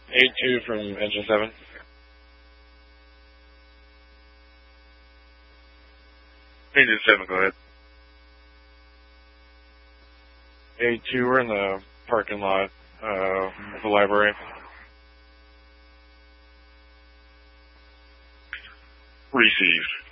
8-2 from engine 7. Engine 7, go ahead. 8-2, we're in the parking lot of the library. Received.